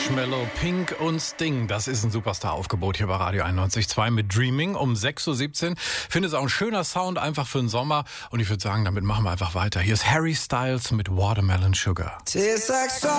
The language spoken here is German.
Marshmello, Pink und Sting. Das ist ein Superstar-Aufgebot hier bei Radio 91.2 mit Dreaming um 6.17 Uhr. Finde es auch ein schöner Sound, einfach für den Sommer. Und ich würde sagen, damit machen wir einfach weiter. Hier ist Harry Styles mit Watermelon Sugar.